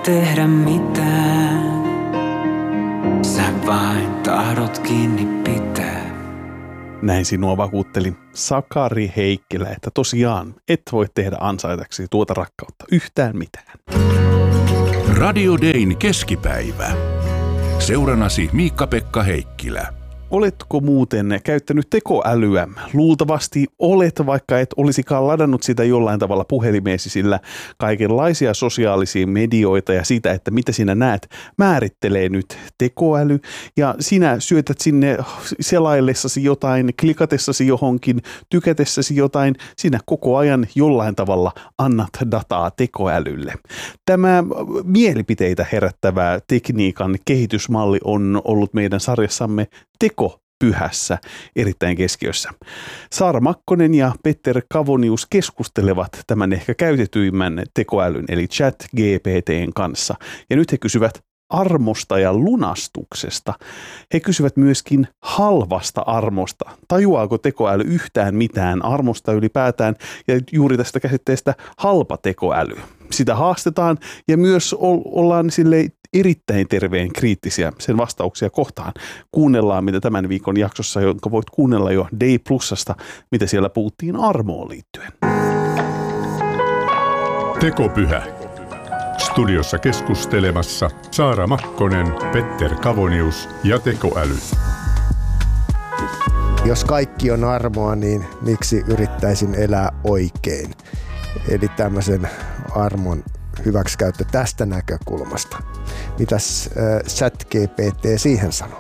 tehdä mitään. Sä vain tahdot kiinni pitää. Näin sinua vakuutteli Sakari Heikkilä, että tosiaan et voi tehdä ansaitaksi tuota rakkautta yhtään mitään. Radio Dayn keskipäivä. Seuranasi Miikka-Pekka Heikkilä. Oletko muuten käyttänyt tekoälyä? Luultavasti olet, vaikka et olisikaan ladannut sitä jollain tavalla puhelimeesi, sillä kaikenlaisia sosiaalisia medioita ja sitä, että mitä sinä näet, määrittelee nyt tekoäly. Ja sinä syötät sinne selaillessasi jotain, klikatessasi johonkin, tykätessäsi jotain, sinä koko ajan jollain tavalla annat dataa tekoälylle. Tämä mielipiteitä herättävä tekniikan kehitysmalli on ollut meidän sarjassamme Tekopyhässä erittäin keskiössä. Saara Makkonen ja Petter Kavonius keskustelevat tämän ehkä käytetyimmän tekoälyn eli ChatGPT:n kanssa. Ja nyt he kysyvät armosta ja lunastuksesta. He kysyvät myöskin halvasta armosta. Tajuaako tekoäly yhtään mitään armosta ylipäätään ja juuri tästä käsitteestä halpa tekoäly? Sitä haastetaan ja myös ollaan sille erittäin terveen kriittisiä sen vastauksia kohtaan. Kuunnellaan, mitä tämän viikon jaksossa, jonka voit kuunnella jo Day Plusasta, mitä siellä puhuttiin armoon liittyen. Tekopyhä. Studiossa keskustelemassa Saara Makkonen, Petter Kavonius ja tekoäly. Jos kaikki on armoa, niin miksi yrittäisin elää oikein? Eli tämmöisen armon hyväksikäyttö tästä näkökulmasta. Mitäs ChatGPT siihen sanoo?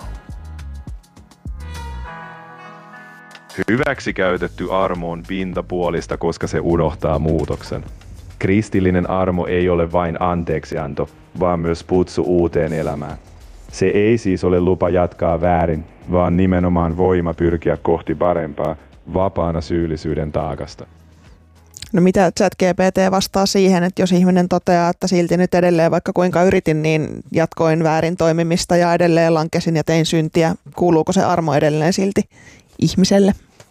Hyväksikäytetty armo on pintapuolista, koska se unohtaa muutoksen. Kristillinen armo ei ole vain anteeksianto, vaan myös kutsu uuteen elämään. Se ei siis ole lupa jatkaa väärin, vaan nimenomaan voima pyrkiä kohti parempaa, vapaana syyllisyyden taakasta. No mitä ChatGPT vastaa siihen, että jos ihminen toteaa, että silti nyt edelleen vaikka kuinka yritin, niin jatkoin väärin toimimista ja edelleen lankesin ja tein syntiä. Kuuluuko se armo edelleen silti ihmiselle?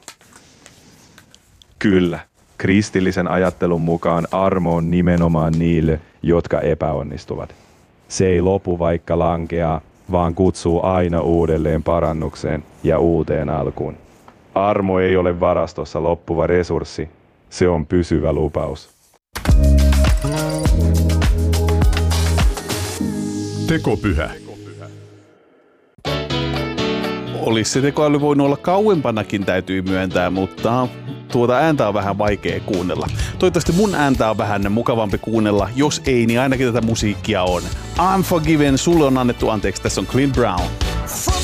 Kyllä. Kristillisen ajattelun mukaan armo on nimenomaan niille, jotka epäonnistuvat. Se ei lopu vaikka lankeaa, vaan kutsuu aina uudelleen parannukseen ja uuteen alkuun. Armo ei ole varastossa loppuva resurssi, se on pysyvä lupaus. Tekopyhä. Olisi se tekoäly voinut olla kauempanakin, täytyy myöntää, mutta tuota ääntä on vähän vaikea kuunnella. Toivottavasti mun ääntä on vähän mukavampi kuunnella. Jos ei, niin ainakin tätä musiikkia on. I'm Forgiven, sulle on annettu anteeksi. Tässä on Clint Brown.